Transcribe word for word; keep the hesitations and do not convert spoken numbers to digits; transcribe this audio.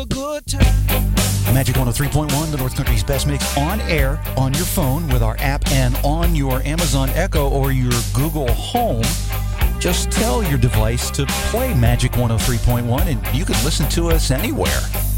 A good time. Magic one oh three point one, the North Country's best mix, on air, on your phone with our app, and on your Amazon Echo or your Google Home. Just tell your device to play Magic one oh three point one, and you can listen to us anywhere.